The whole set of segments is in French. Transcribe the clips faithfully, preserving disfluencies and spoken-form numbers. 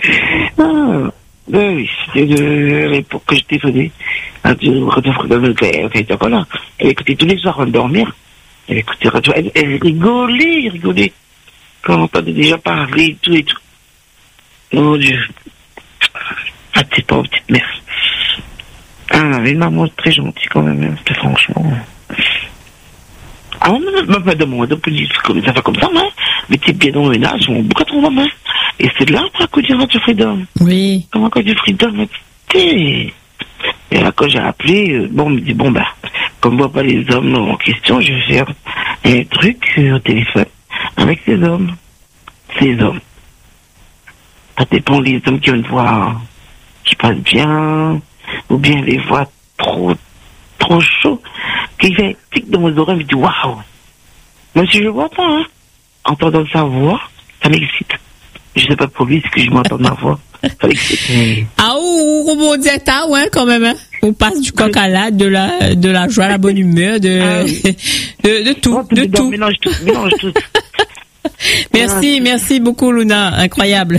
Ah, oui, c'était de l'époque que je téléphonais. Radio Freedom, elle était encore là. Elle écoutait tous les soirs avant de dormir. Elle écoutait Radio, elle, elle rigolait, elle rigolait. Quand on entendait déjà parler, tout et tout. Oh Dieu. Ah, t'es pas petite mère. Ah, elle avait une maman très gentille quand même, c'était franchement. Ah, on m'a pas demandé, on peut dire ça fait comme ça, hein. Mais t'es bien dans le ménage, on beaucoup trop maman. Et c'est là, après, qu'on dit Radio Freedom. Oui. Comment qu'on dit Freedom, t'es. Et là, quand j'ai appelé, euh, bon, on me dit, bon, bah, comme moi, pas les hommes en question, je vais faire un truc euh, au téléphone avec ces hommes. Ces hommes. Ça dépend des hommes qui ont une voix qui passe bien, ou bien des voix trop, trop chaudes, qui fait tic dans mes oreilles, je me dis, waouh! Même si je vois pas, hein, entendant sa voix, ça m'excite. Je sais pas pour lui, c'est que je m'entends ma voix. Ça m'excite. Ah, ou, ou, bon, dire, ah, ouais, quand même, hein. On passe du coq à l'âne, de la, de la joie à la bonne humeur, de, ah, oui. de, de tout, oh, de tout. Mélange tout, mélange tout. Merci, merci beaucoup, Luna. Incroyable.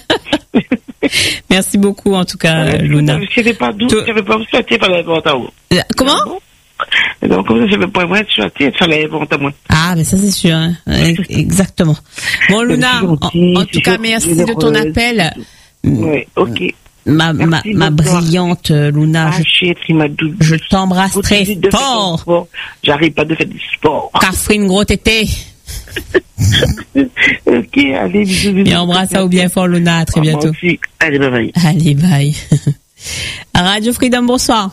Merci beaucoup, en tout cas, euh, Luna. Je savais pas d'où, je savais pas où c'était, il fallait inventer à où. Comment? Donc, comme ça, je savais pas où être châté, il fallait inventer à moi. Ah, mais ça, c'est sûr, hein. Exactement. Bon, Luna, en, en tout cas, merci de ton appel. Oui, ok. Ma, ma, ma brillante Luna, ah, je, je t'embrasse très fort. J'arrive pas de faire du sport. Catherine Gros Tété. Ok, allez, bisous, bisous. Et embrasse à ou bien fort, Luna. À très bientôt. Allez, bye bye. Allez, bye. Radio Freedom, bonsoir.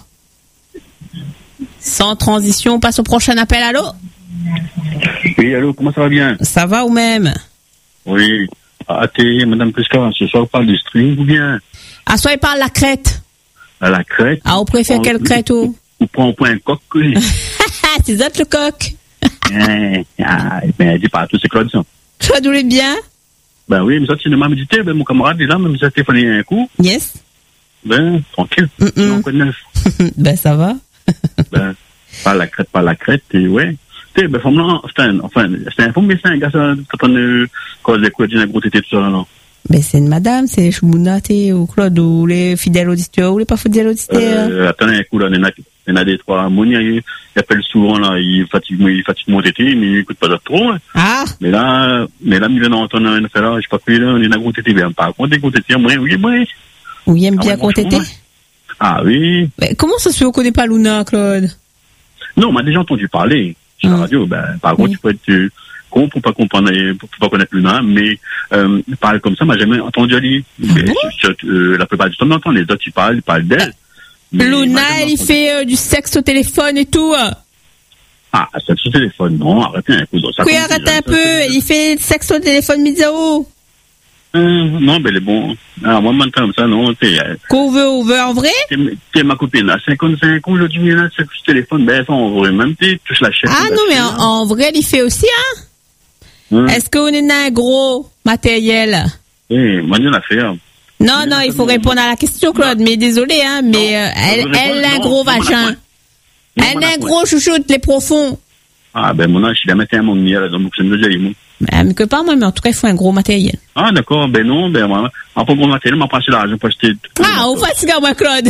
Sans transition, on passe au prochain appel. Allô? Oui, allô, comment ça va bien? Ça va ou même? Oui. Ah, t'es Madame Pesca, ce soir on parle du string ou bien? Ah, soit il parle la crête. À la crête? Ah, on préfère quelle crête ou? Ou prend point un coq, oui. C'est ça le coq. Ah, ben, dis pas tout, c'est Claude, ça. Claude, vous l'êtes bien? Ben oui, mais ça, tu m'as médité, ben, mon camarade est là, même si ça téléphoné un coup. Yes. Ben, tranquille. Mm -mm. Ben, ça va. Ben, pas la crête, pas la crête, et ouais. Tu sais, ben, enfin, enfin, c'est un faux médecin, un gars, ça, quand on euh, cause des coups, d'une gros tété, tout ça, non? Ben, c'est une madame, c'est Choumouna, ou Claude, ou les fidèles auditeurs, ou les pas fidèles auditeurs. Euh, attends, un coup, là, il y en a, il y en a des trois. Monia, il, il appelle souvent, là, il fatigue, il fatigue mon tété, mais il écoute pas de trop, hein. Ah! Mais là, mais là, il vient d'entendre une affaire, là, je sais pas quoi, là, il y en a gros tété, bien, par contre, des gros tété, moi, oui, oui. Ou il aime bien gros tété? Ah oui. Mais comment ça se fait qu'on connaît pas Luna, Claude? Non, on m'a déjà entendu parler sur la radio. Ben, par contre, oui. Tu peux être euh, con pour pas comprendre, pour pas connaître Luna, mais euh, parler comme ça, m'a jamais entendu aller. Ah bon? euh, la plupart du temps, on entend les autres, ils parlent, ils parlent d'elle. Luna, elle, il fait euh, du sexe au téléphone et tout. Ah, sexe au téléphone, non, arrêtez un peu. Oui, arrêtez un peu. Il fait sexe au téléphone, Mizao. Euh, non, mais les bons. Ah, moi, maintenant, comme ça, non, t'es. Euh, Qu'on veut, on veut en vrai? T'es, t'es ma copine, à cinquante-cinq ans, aujourd'hui, il y en a, c'est le téléphone, ben, ça, en vrai, même, t'es, touche la chaîne. Ah, non, mais en, en vrai, il fait aussi, hein? Hum. Est-ce qu'on est un gros matériel? Oui, moi, j'en ai fait, hein. Non, mais non, il faut non, répondre à la question, Claude, non. Mais désolé, hein, mais, non, euh, elle, elle a un gros non, vagin. Non, elle a un gros chouchoute, les profonds. Ah, ben, mon âge, il a mis un monde, donc, je me disais, Ah, mais que pas moi, mais en tout cas, il faut un gros matériel. Ah, d'accord, ben non, ben, moi, en pas gros matériel, m'a passé l'argent pour acheter. Ah, on fatigue à moi, Claude.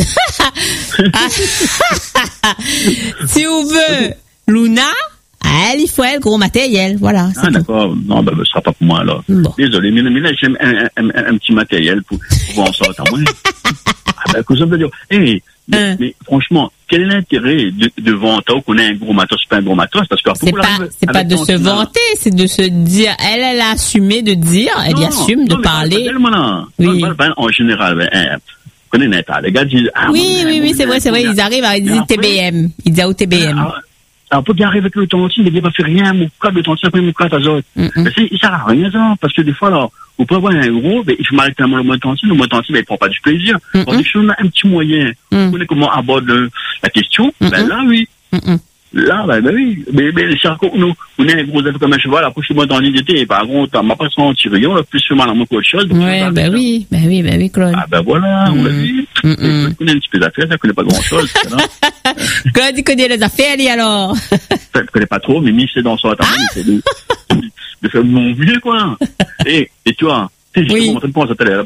Si on veut Luna, elle, il faut un gros matériel, voilà. Ah, d'accord, non, ben, ce sera pas pour moi, alors. Bon. Désolé, mais, mais là, j'aime un, un, un, un petit matériel pour, pour voir en sortir. Ah, ben, que ça veut dire, hé, mais, hein. mais franchement, quel est l'intérêt de, de vanter qu'on ait un gros matos, pas un gros matos, parce que c'est pas, c'est pas de se vanter, c'est de se dire, elle, elle a assumé de dire, elle non, y assume non, de parler. Pas, oui. Pas, pas, en général, ben, hein, connais pas, les gars disent, ah, oui, oui, oui, c'est vrai, c'est vrai, ils arrivent à dire T B M, ils disent au T B M. Alors, pour arriver avec le tontine, il n'a pas fait rien, mon câble, le tontine, après mon câble, à zone. Mais c'est, il sert à rien, ça, parce que des fois, alors, on peut avoir un gros, mais je m'arrête tellement le mot tontine, le mot tontine, mais il prend pas du plaisir. Mm-hmm. Alors, si on a un petit moyen, on connaît comment aborder la question, mm-hmm. ben là, oui. Mm-hmm. Là, ben, ben oui. Mais, mais, les charcots, nous, on est un gros œuf comme un cheval, après, je suis moi dans l'idée, et par contre, m'a pas senti rien, là, plus seulement dans mon qu'autre chose. Ouais, ben oui, ben oui, ben oui, Claude. Ah, ben voilà, on l'a vu. On connaît un petit peu d'affaires, ça connaît pas grand chose, Claude, il connaît les affaires, lui, alors. Ça, je connais pas trop, mais Miss, c'est dans son attendant, c'est de, de faire mon vieux, quoi. Et, et tu vois, tu sais, justement, oui. On te pense à télé,